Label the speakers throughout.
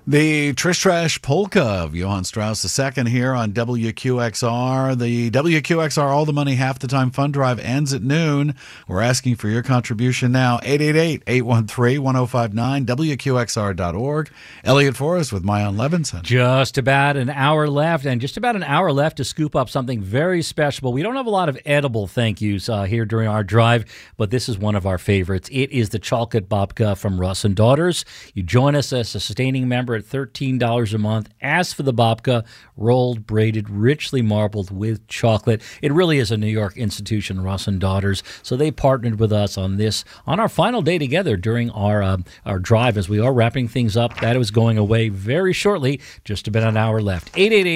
Speaker 1: The Trish Trash Polka of Johann Strauss II here on WQXR. The WQXR All the Money Half the Time Fund Drive ends at noon. We're asking for your contribution now. 888-813-1059, WQXR.org. Elliot Forrest with Mayan Levinson.
Speaker 2: Just about an hour left, and just about an hour left to scoop up something very special. We don't have a lot of edible thank yous here during our drive, but this is one of our favorites. It is the chocolate babka from Russ and Daughters. You join us as a sustaining member at $13 a month. Ask for the babka, rolled, braided, richly marbled with chocolate. It really is a New York institution, Russ and Daughters. So they partnered with us on this on our final day together during our drive as we are wrapping things up. That is going away very shortly. Just about an hour left.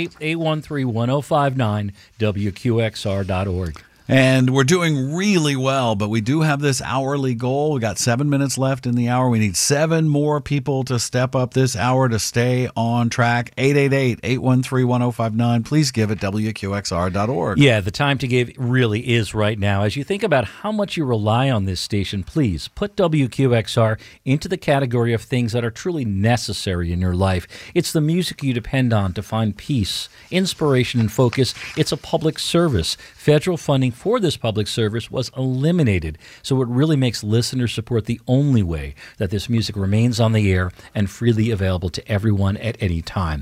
Speaker 2: 888-813-1059, WQXR.org.
Speaker 1: And we're doing really well, but we do have this hourly goal. We got 7 minutes left in the hour. We need 7 more people to step up this hour to stay on track. 888-813-1059. Please give at WQXR.org.
Speaker 2: Yeah, the time to give really is right now. As you think about how much you rely on this station, please put WQXR into the category of things that are truly necessary in your life. It's the music you depend on to find peace, inspiration, and focus. It's a public service. Federal funding for this public service was eliminated, so it really makes listener support the only way that this music remains on the air and freely available to everyone at any time.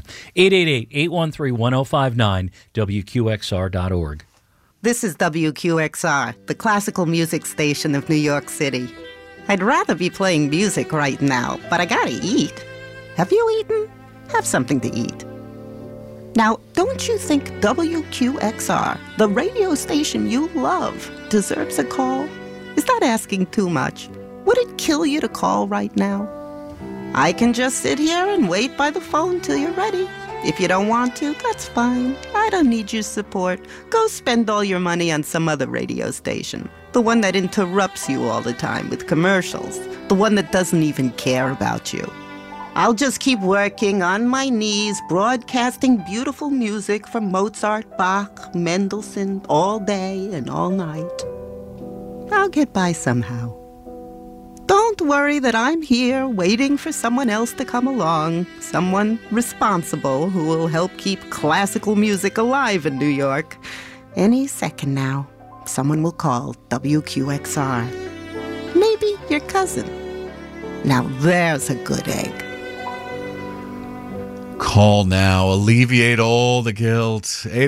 Speaker 2: 888-813-1059, WQXR.org.
Speaker 3: This is WQXR, the classical music station of New York City. I'd rather be playing music right now, but I gotta eat. Have you eaten? Have something to eat. Now, don't you think WQXR, the radio station you love, deserves a call? Is that asking too much? Would it kill you to call right now? I can just sit here and wait by the phone till you're ready. If you don't want to, that's fine. I don't need your support. Go spend all your money on some other radio station. The one that interrupts you all the time with commercials. The one that doesn't even care about you. I'll just keep working on my knees, broadcasting beautiful music from Mozart, Bach, Mendelssohn, all day and all night. I'll get by somehow. Don't worry that I'm here waiting for someone else to come along, someone responsible who will help keep classical music alive in New York. Any second now, someone will call WQXR. Maybe your cousin. Now there's a good egg.
Speaker 1: Call now. Alleviate all the guilt.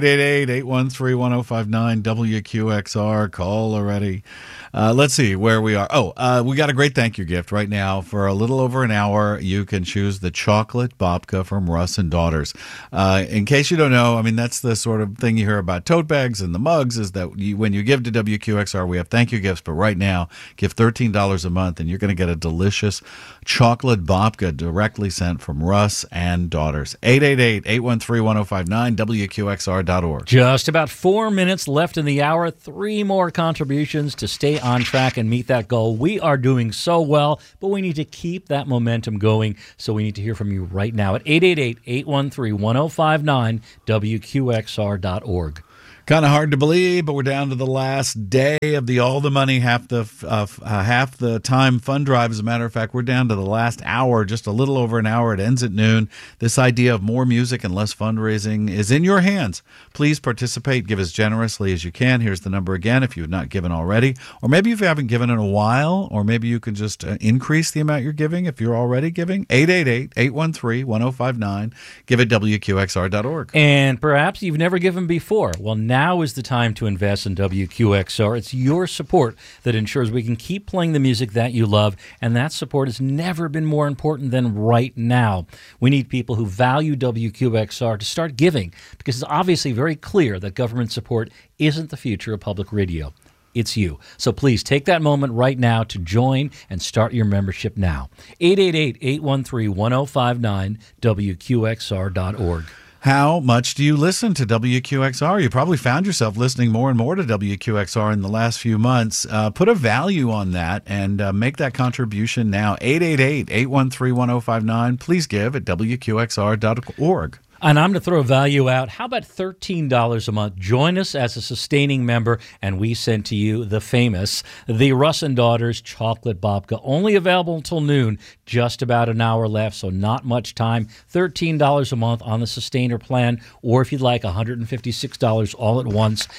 Speaker 1: 888-813-1059, WQXR. Call already. Let's see where we are. We got a great thank you gift right now. For a little over an hour, you can choose the chocolate babka from Russ and Daughters. In case you don't know, I mean, that's the sort of thing you hear about tote bags and the mugs, is that when you give to WQXR, we have thank you gifts. But right now, give $13 a month, and you're going to get a delicious chocolate babka directly sent from Russ and Daughters. 888-813-1059, WQXR.org.
Speaker 2: Just about 4 minutes left in the hour. 3 more contributions to stay on track and meet that goal. We are doing so well, but we need to keep that momentum going, so we need to hear from you right now at 888-813-1059, WQXR.org.
Speaker 1: Kind of hard to believe, but we're down to the last day of the All the Money, half the time fund drive. As a matter of fact, we're down to the last hour, just a little over an hour. It ends at noon. This idea of more music and less fundraising is in your hands. Please participate. Give as generously as you can. Here's the number again if you have not given already. Or maybe if you haven't given in a while, or maybe you can just increase the amount you're giving if you're already giving. 888-813-1059. Give at WQXR.org.
Speaker 2: And perhaps you've never given before. Well, now is the time to invest in WQXR. It's your support that ensures we can keep playing the music that you love, and that support has never been more important than right now. We need people who value WQXR to start giving, because it's obviously very clear that government support isn't the future of public radio. It's you. So please take that moment right now to join and start your membership now. 888-813-1059, WQXR.org.
Speaker 1: How much do you listen to WQXR? You probably found yourself listening more and more to WQXR in the last few months. Put a value on that and make that contribution now. 888-813-1059. Please give at WQXR.org.
Speaker 2: And I'm going to throw a value out. How about $13 a month? Join us as a sustaining member, and we send to you the famous, the Russ and Daughters Chocolate Babka. Only available until noon, just about an hour left, so not much time. $13 a month on the sustainer plan, or if you'd like, $156 all at once.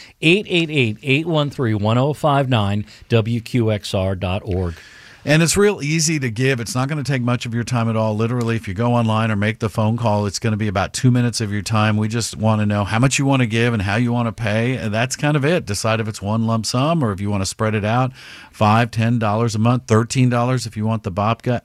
Speaker 2: 888-813-1059, WQXR.org.
Speaker 1: And it's real easy to give. It's not going to take much of your time at all. Literally, if you go online or make the phone call, it's going to be about 2 minutes of your time. We just want to know how much you want to give and how you want to pay. And that's kind of it. Decide if it's one lump sum or if you want to spread it out. $5, $10 a month, $13 if you want the babka.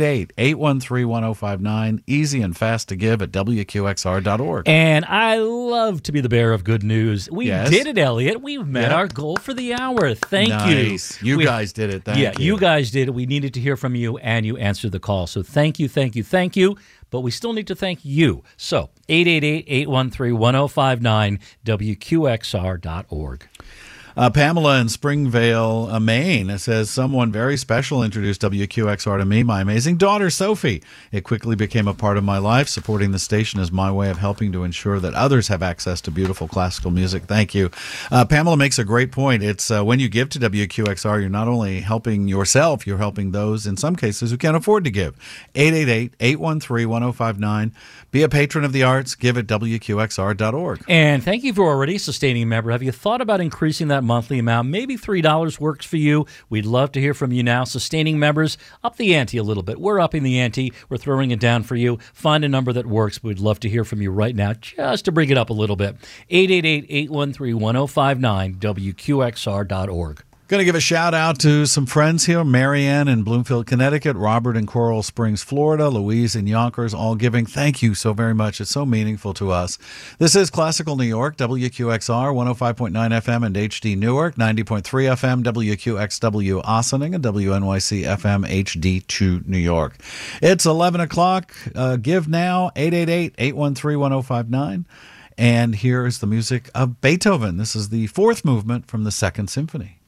Speaker 1: 888-813-1059. Easy and fast to give at WQXR.org.
Speaker 2: And I love to be the bearer of good news. We did it, Elliot. We've met our goal for the hour. Thank you.
Speaker 1: You guys did it. Thank you.
Speaker 2: You guys did it. We needed to hear from you, and you answered the call. So thank you, thank you, thank you. But we still need to thank you. So 888-813-1059, WQXR.org.
Speaker 1: Pamela in Springvale, Maine, says, someone very special introduced WQXR to me, my amazing daughter, Sophie. It quickly became a part of my life. Supporting the station is my way of helping to ensure that others have access to beautiful classical music. Thank you. Pamela makes a great point. It's when you give to WQXR, you're not only helping yourself, you're helping those, in some cases, who can't afford to give. 888-813-1059. Be a patron of the arts. Give at WQXR.org.
Speaker 2: And thank you for already sustaining member. Have you thought about increasing that monthly amount? Maybe $3 works for you. We'd love to hear from you now. Sustaining members, up the ante a little bit. We're upping the ante. We're throwing it down for you. Find a number that works. We'd love to hear from you right now just to bring it up a little bit. 888-813-1059, WQXR.org.
Speaker 1: Going to give a shout out to some friends here. Marianne in Bloomfield, Connecticut, Robert in Coral Springs, Florida, Louise in Yonkers, all giving. Thank you so very much. It's so meaningful to us. This is Classical New York, WQXR, 105.9 FM and HD Newark, 90.3 FM, WQXW Ossining, and WNYC FM HD2 New York. It's 11 o'clock. Give now, 888-813-1059. And here is the music of Beethoven. This is the fourth movement from the Second Symphony.